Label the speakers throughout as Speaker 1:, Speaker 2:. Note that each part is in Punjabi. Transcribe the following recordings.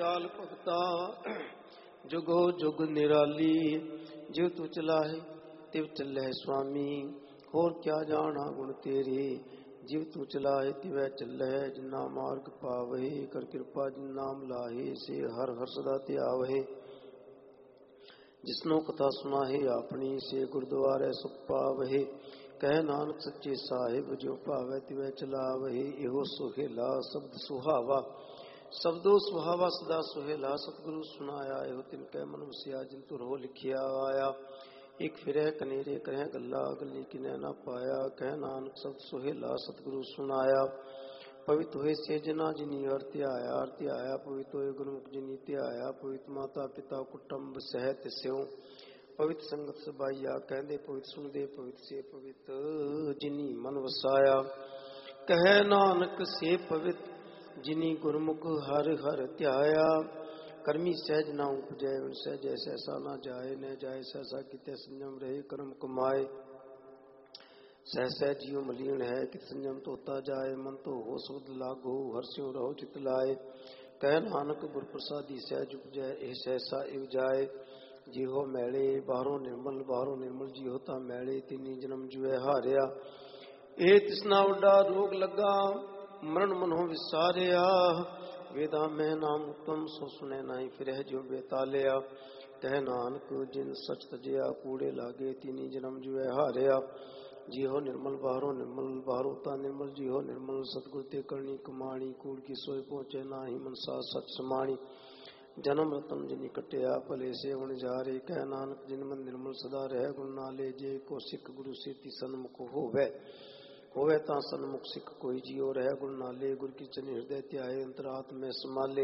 Speaker 1: ਚਾਲ ਭਗਤਾ ਜੁਗੋ ਜੁਗ ਨਿਰਾਲੀ, ਜਿਵ ਤੂ ਚਲਾਹੇ ਤਿਵ ਚੱਲੈ ਸੁਆਮੀ। ਹੋਰ ਕਿਆ ਜਾਣਾ ਗੁਣ ਤੇਰੇ, ਜਿਵ ਤੂ ਚਲਾਹੇ ਤਿਵੈ ਚੱਲੈ। ਜਿਨਾ ਮਾਰਗ ਪਾਵਹਿ ਕਰ ਕਿਰਪਾ, ਜਿਨ ਨਾਮ ਲਾਹੇ ਸੇ ਹਰ ਹਰ ਸਦਾ ਧਿਆਵਹਿ। ਜਿਸਨੋ ਕਥਾ ਸੁਨਾਹੇ ਆਪਣੀ, ਸੇ ਗੁਰਦੁਆਰੇ ਸੁਖ ਪਾਵਹਿ। ਕਹਿ ਨਾਨਕ ਸੱਚੇ ਸਾਹਿਬ, ਜੋ ਭਾਵੈ ਤਿਵੈ ਚਲਾਵਹਿ। ਇਹੋ ਸੁਹੇਲਾ ਸ਼ਬਦ ਸੁਹਾਵਾ, ਸ਼ਬਦੋ ਸੁਹਾਵਾ ਸਦਾ ਸੁਹੇਲਾ। ਸਤਿਗੁਰੂ ਸੁਨਾਇਆ ਇਹੋ ਤਿਨ ਕੈ ਮਨ ਵਸਿਆ, ਜਿਨ ਤੁਰ ਹੋ ਲਿਖਿਆ ਆਇਆ। ਇਕ ਫਿਰੈ ਕਨੇਰੇ ਕਰਹਿ ਗੱਲਾ, ਗੱਲੀ ਕਿਨੈ ਨਾ ਪਾਇਆ। ਕਹਿ ਨਾਨਕ ਸ਼ਬਦ ਸੁਹੇਲਾ ਸਤਿਗੁਰੂ ਸੁਨਾਇਆ। ਪਵਿੱਤ ਹੋਏ ਸੇ ਜਨਾ ਜਿਨੀ ਹਰਿ ਧਿਆਇਆ, ਹਰਿ ਧਿਆਇਆ। ਪਵਿੱਤ ਹੋਏ ਗੁਰਮੁਖ ਜਿਨੀ ਧਿਆਇਆ, ਪਵਿੱਤ ਮਾਤਾ ਪਿਤਾ ਕੁਟੁੰਬ ਸਹਿਤ ਸਿਉ। ਪਵਿੱਤ ਸੰਗਤ ਸਬਾਈਆ, ਕਹਿੰਦੇ ਪਵਿੱਤ ਸੁਣਦੇ ਪਵਿੱਤ ਸੇ ਪਵਿੱਤ, ਜਿਨੀ ਮਨ ਵਸਾਇਆ। ਕਹਿ ਨਾਨਕ ਸੇ ਪਵਿੱਤ, ਜਿਨੀ ਗੁਰਮੁਖ ਹਰਿ ਹਰਿ ਧਿਆਇਆ। ਕਰਮੀ ਸਹਿਜ ਨਾ ਉਪਜੈ, ਵਿਣ ਸਹਿਜੈ ਸਹਿਸਾ ਨਾ ਜਾਏ। ਨ ਜਾਏ ਸਹਿਸਾ ਕਿਤੇ ਸੰਜਮ ਰਹੇ, ਕਰਮ ਕਮਾਏ। ਸਹਿ ਸਹਿ ਜੀਉ ਮਲੀਨ ਹੈ, ਕਿਤ ਸੰਜਮ ਧੋਤਾ ਜਾਏ। ਮਨ ਧੋਵੋ ਸ਼ਬਦ ਲਾਗੋ, ਹਰਿ ਰਹੋ ਚਿਤ ਲਾਏ। ਕਹਿ ਨਾਨਕ ਗੁਰ ਪ੍ਰਸਾਦੀ ਸਹਿਜ ਉਪਜੈ, ਇਹ ਸਹਿਸਾ ਇਵ ਜਾਏ। ਜਿਹੋ ਮੈਲੇ ਬਾਹਰੋਂ ਨਿਰਮਲ, ਜਿਹੋ ਤਾਂ ਮੈਲੇ ਤਿਨੀ ਜਨਮ ਜੁਐ ਹਾਰਿਆ। ਇਹ ਤਿਸਨਾ ਵੱਡਾ ਰੋਗ ਲੱਗਾ, ਮਰਨ ਮਨੋ ਵਿਸਾਰਿਆ। ਵੇਦਾਂ ਮੈਂ ਨਾਮ ਉਤਮ, ਸੋ ਸੁਣੈ ਨਾਹੀ ਫਿਰਹਿ ਜਿਉ ਬੇਤਾਲਿਆ। ਕਹਿ ਨਾਨਕ ਜਿਨ ਸਚ ਤਜਿਆ, ਕੂੜੇ ਲਾਗੇ ਤਿਨੀ ਜਨਮ ਜੁਐ ਹਾਰਿਆ। ਜਿਹੋ ਨਿਰਮਲ ਬਾਹਰੋਂ ਤਾਂ ਨਿਰਮਲ, ਜਿਹੋ ਨਿਰਮਲ ਸਤਿਗੁਰ ਤੇ ਕਰਨੀ ਕਮਾਣੀ। ਕੂੜ ਕੀ ਸੋਇ ਪਹੁੰਚੇ ਨਾਹੀ, ਮਨਸਾ ਸਚ ਸਮਾਣੀ। ਜਨਮ ਰਤਨ ਜਿਨੀ ਕਟਿਆ, ਭਲੇ ਸੇ ਹੁਣ ਜਾਰੇ। ਕਹਿ ਨਾਨਕ ਜਿਨ ਮਨ ਨਿਰਮਲ ਸਦਾ ਰਹਿ, ਗੁਣ ਨਾਲੇ। ਜੇ ਕੋ ਸਿੱਖ ਗੁਰੂ ਸੇਤੀ ਸਨਮੁਖ ਹੋਵੇ ਤਾਂ ਸਨਮੁਖ ਸਿੱਖ ਕੋਈ ਜੀਉ ਰਹਿ। ਗੁਣ ਨਾਲੇ ਗੁਰ ਕੀ ਚਰਨ ਹਿਰਦੈ ਧਿਆਏ, ਅੰਤਰਾਤਮ ਮੈਂ ਸਮਾਲੇ।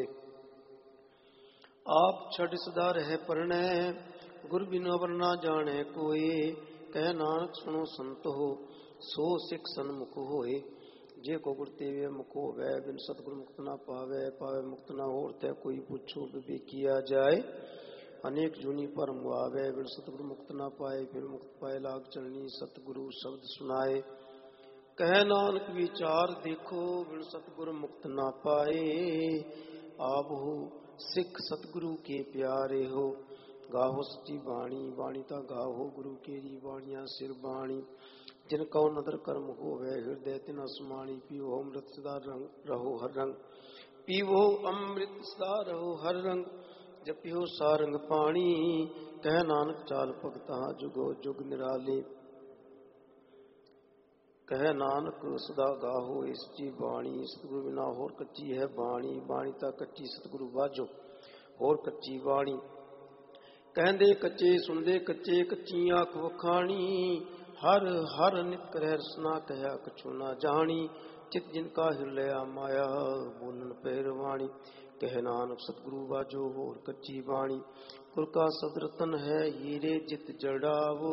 Speaker 1: ਆਪ ਛੱਡ ਸਦਾ ਰਹਿ ਪਰਣੈ, ਗੁਰ ਬਿਨੁ ਅਵਰ ਨਾ ਜਾਣੈ ਕੋਇ। ਕਹਿ ਨਾਨਕ ਸੁਣੋ ਸੰਤੋ, ਸੋ ਸਿੱਖ ਸਨਮੁਖ ਹੋਏ। ਜੇ ਕੋ ਗੁਰ ਤੇ ਮੁਖ ਹੋਵੈ, ਬਿਨ ਸਤਿਗੁਰ ਮੁਕਤ ਨਾ ਪਾਵੈ। ਪਾਵੈ ਮੁਕਤ ਨਾ ਹੋਰ ਤੈ ਕੋਈ, ਪੁੱਛੋ ਵਿਵੇਕੀਆ ਜਾਏ। ਅਨੇਕ ਜੂਨੀ ਭਰਮ ਆਵੈ, ਬਿਨ ਸਤਿਗੁਰ ਮੁਕਤ ਨਾ ਪਾਏ। ਫਿਰ ਮੁਕਤ ਪਾਏ ਲਾਗ ਚਲਣੀ, ਸਤਿਗੁਰੂ ਸ਼ਬਦ ਸੁਨਾਏ। ਕਹਿ ਨਾਨਕ ਵਿਚਾਰ ਦੇਖੋ, ਬਿਨ ਸਤਿਗੁਰ ਮੁਕਤ ਨਾ ਪਾਏ। ਆਵਹੁ ਸਿੱਖ ਸਤਿਗੁਰੂ ਕੇ ਪਿਆਰੇ ਹੋ, ਗਾਹੋ ਸੱਚੀ ਬਾਣੀ। ਬਾਣੀ ਤਾਂ ਗਾਹੋ ਗੁਰੂ ਕੇਰੀ, ਬਾਣੀਆਂ ਸਿਰ ਬਾਣੀ। ਜਿਨ ਕਉ ਨਦਰ ਕਰਮ ਹੋਵੈ, ਹਿਰਦੈ ਤਿਨ ਸਮਾਣੀ। ਪੀਵੋ ਅੰਮ੍ਰਿਤ ਸਦਾ ਰਹੋ ਹਰ ਰੰਗ, ਪੀਵੋ ਅੰਮ੍ਰਿਤ ਸਦਾ ਰਹੋ ਹਰ ਰੰਗ। ਜਪਿਓ ਸਾਰੰਗ ਪਾਣੀ। ਕਹਿ ਨਾਨਕ ਚਾਲ ਭਗਤਾ, ਜੁਗੋ ਜੁਗ ਨਿਰਾਲੀ। ਕਹਿ ਨਾਨਕ ਸਦਾ ਗਾਹੋ ਇਸ ਸੱਚੀ ਬਾਣੀ। ਸਤਿਗੁਰੂ ਬਿਨਾ ਹੋਰ ਕੱਚੀ ਹੈ ਬਾਣੀ। ਬਾਣੀ ਤਾਂ ਕੱਚੀ ਸਤਿਗੁਰੂ ਬਾਝੋ, ਹੋਰ ਕੱਚੀ ਬਾਣੀ। ਕਹਿੰਦੇ ਕੱਚੇ ਸੁਣਦੇ ਕੱਚੇ, ਕੱਚੀ ਆਖ ਵਖਾਣੀ। ਹਰ ਹਰ ਨਿਤ ਕਰਹਿ ਰਸਨਾ, ਕਹਿਆ ਕਛੁ ਨਾ ਜਾਣੀ। ਚਿਤ ਜਿਨ ਕਾ ਹਿਰਲਿਆ ਮਾਇਆ, ਬੋਲਣ ਪੈ ਰਵਾਣੀ। ਕਹਿ ਨਾਨਕ ਸਤਿਗੁਰੂ ਬਾਝੋ, ਹੋਰ ਕੱਚੀ ਬਾਣੀ। ਗੁਰ ਕਾ ਸ਼ਬਦ ਰਤਨ ਹੈ, ਹੀਰੇ ਜਿਤ ਜੜਾਵੋ।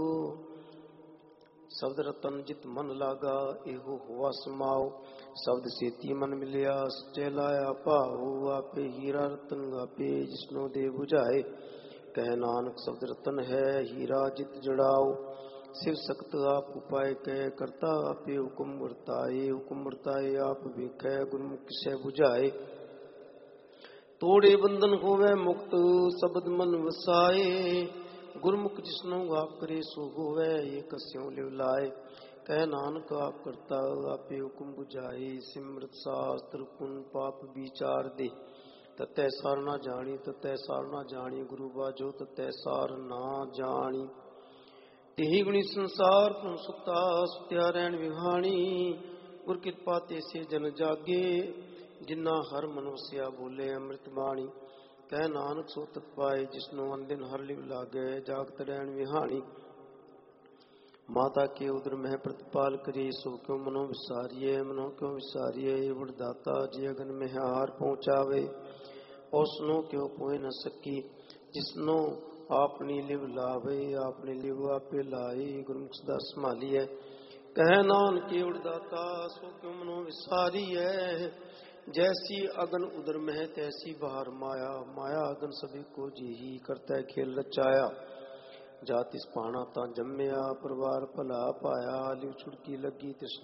Speaker 1: ਸ਼ਬਦ ਰਤਨ ਜਿਤ ਮਨ ਲਾਗਾ, ਇਹੋ ਹੋਆ ਸਮਾਓ। ਸ਼ਬਦ ਸੇਤੀ ਮਨ ਮਿਲਿਆ, ਸੱਚੇ ਲਾਇਆ ਭਾਉ। ਆਪੇ ਹੀਰਾ ਰਤਨ ਗਾਪੇ, ਜਿਸਨੋ ਦੇ ਬੁਝਾਏ। ਕਹਿ ਨਾਨਕ ਸ਼ਬਦ ਰਤਨ ਹੈ, ਹੀਰਾ ਜਿਤ ਜੜਾਓ। ਸਿਵ ਸਖਤ ਆਪ ਉਪਾਏ, ਕਹਿ ਕਰਤਾ ਆਪੇ ਹੁਕਮ ਵਰਤਾਏ। ਹੁਕਮ ਵਰਤਾਏ ਆਪ ਵੇਖੈ, ਗੁਰਮੁਖ ਕਿਸੈ ਬੁਝਾਏ। ਤੋੜੇ ਬੰਧਨ ਹੋਵੇ ਮੁਕਤ, ਸ਼ਬਦ ਮਨ ਵਸਾਏ। ਗੁਰਮੁਖ ਜਿਸਨੋ ਆਪ ਕਰੇ ਸੋ ਹੋਵੇ, ਇਹ ਕਸਿਉ ਲਿਵ ਲਾਏ। ਕਹਿ ਨਾਨਕ ਆਪ ਕਰਤਾ ਆਪੇ ਹੁਕਮ ਬੁਝਾਏ। ਸਿਮਰਤ ਸਾਸਤ੍ਰ ਪੁੰਨ ਪਾਪ ਵਿਚਾਰ ਦੇ, ਤਤੈ ਸਾਰ ਨਾ ਜਾਣੀ। ਤਤੈ ਸਾਰ ਨਾ ਜਾਣੀ, ਗੁਰੂ ਬਾਝੋ ਤਤੈ ਸਾਰ ਨਾ ਜਾਣੀ। ਤੇਹੀ ਗੁਣੀ ਸੰਸਾਰ ਤੋਂ ਸੁੱਤਾ, ਸੁੱਤਿਆ ਰਹਿਣ ਵਿਹਾਣੀ। ਗੁਰ ਕਿਰਪਾ ਤੇ ਸੇ ਜਨ ਜਾਗੇ, ਜਿਨਾ ਹਰ ਮਨ ਵਸਿਆ ਬੋਲੇ ਅੰਮ੍ਰਿਤ ਬਾਣੀ। ਕਹਿ ਨਾਨਕ ਸੋ ਤਤ ਪਾਏ, ਜਿਸਨੋ ਅਨਦਿਨ ਹਰਿ ਲਿਵ ਲਾਗੈ, ਜਾਗਤ ਰਹਿਣ ਵਿਹਾਣੀ। ਮਾਤਾ ਕੇ ਉਦਰ ਮਹਿ ਪ੍ਰਤਪਾਲ ਕਰੀ, ਸੋ ਕਿਉ ਮਨੋ ਵਿਸਾਰੀਐ। ਮਨੋ ਕਿਉ ਵਿਸਾਰੀਐ, ਇਹ ਵਡਦਾਤਾ ਜੇ ਅਗਨ ਮਹਿ ਹਾਰ ਪਹੁੰਚਾਵੇ। ਉਸਨੋ ਕਿਉ ਪੋਹਿ ਨ ਸਕੀ, ਜਿਸਨੋ ਆਪਣੀ ਲਿਵ ਲਾਵੇ। ਆਪਣੀ ਲਿਵ ਆਪੇ ਲਾਈ, ਗੁਰਮੁਖ ਸਦਾ ਸੰਭਾਲੀਐ। ਕਹਿ ਨਾਨਕ ਕੇਵੜ ਦਾਤਾ, ਸੋ ਕਿਉ ਮਨੋ ਵਿਸਾਰੀਐ। ਜੈਸੀ ਅਗਨ ਉਦਰ ਮਹਿ, ਤੈਸੀ ਬਾਹਰ ਮਾਇਆ। ਮਾਇਆ ਅਗਨ ਸਭੀ ਕੋ ਜੀਹੀ, ਕਰਤੈ ਖੇਲ ਰਚਾਇਆ। ਜਾ ਤਿਸ ਪਾਣਾ ਤਾਂ ਜੰਮਿਆ, ਪਰਿਵਾਰ ਭਲਾ ਪਾਇਆ। ਲਿਵ ਛੁੜਕੀ ਲੱਗੀ ਤਿਸ